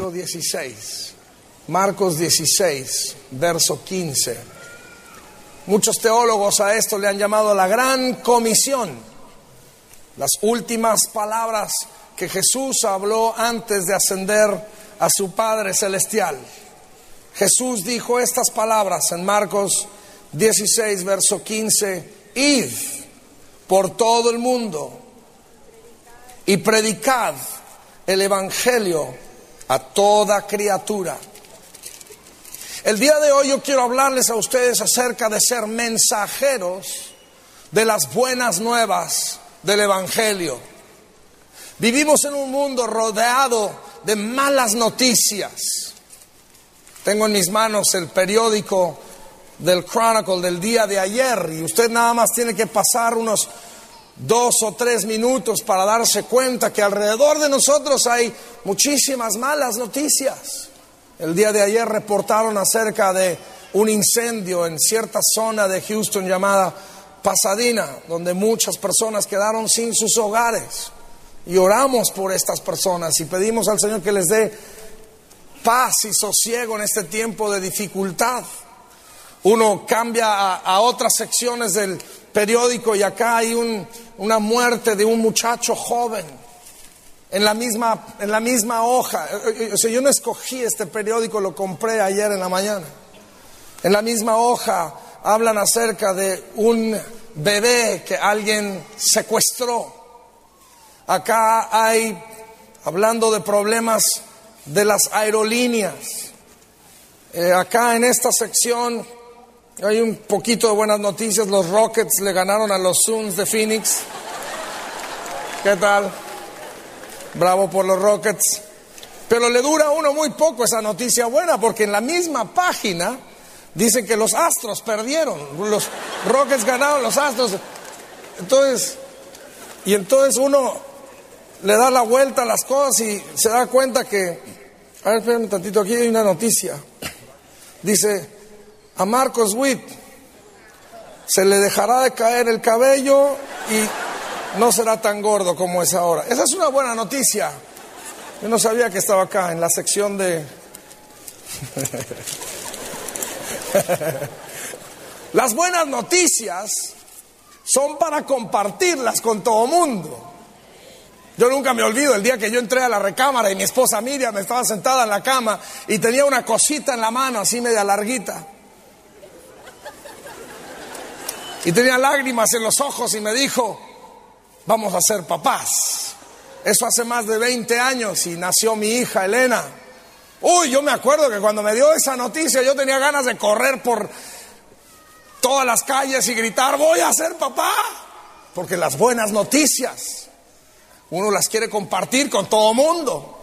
verso 16. Marcos 16, verso 15. Muchos teólogos a esto le han llamado la gran comisión. Las últimas palabras que Jesús habló antes de ascender a su Padre Celestial. Jesús dijo estas palabras en Marcos 16, verso 15. Id por todo el mundo y predicad el evangelio a toda criatura. El día de hoy yo quiero hablarles a ustedes acerca de ser mensajeros de las buenas nuevas del evangelio. Vivimos en un mundo rodeado de malas noticias. Tengo en mis manos el periódico del Chronicle del día de ayer y usted nada más tiene que pasar unos 2 o 3 minutos para darse cuenta que alrededor de nosotros hay muchísimas malas noticias. El día de ayer reportaron acerca de un incendio en cierta zona de Houston llamada Pasadena, donde muchas personas quedaron sin sus hogares. Y oramos por estas personas y pedimos al Señor que les dé paz y sosiego en este tiempo de dificultad. Uno cambia a otras secciones del periódico y acá hay una muerte de un muchacho joven en la misma hoja. O sea, yo no escogí este periódico, lo compré ayer en la mañana. En la misma hoja hablan acerca de un bebé que alguien secuestró. Acá hay, hablando de problemas de las aerolíneas. Acá en esta sección hay un poquito de buenas noticias. Los Rockets le ganaron a los Suns de Phoenix. ¿Qué tal? Bravo por los Rockets. Pero le dura a uno muy poco esa noticia buena, porque en la misma página dicen que los Astros perdieron. Los Rockets ganaron, los Astros. Entonces uno le da la vuelta a las cosas y se da cuenta que... A ver, espérenme tantito, aquí hay una noticia. Dice, a Marcos Witt se le dejará de caer el cabello y no será tan gordo como es ahora. Esa es una buena noticia. Yo no sabía que estaba acá en la sección de... Las buenas noticias son para compartirlas con todo mundo. Yo nunca me olvido el día que yo entré a la recámara y mi esposa Miriam estaba sentada en la cama y tenía una cosita en la mano así media larguita. Y tenía lágrimas en los ojos y me dijo, vamos a ser papás. Eso hace más de 20 años y nació mi hija Elena. Uy, yo me acuerdo que cuando me dio esa noticia yo tenía ganas de correr por todas las calles y gritar, voy a ser papá. Porque las buenas noticias uno las quiere compartir con todo mundo.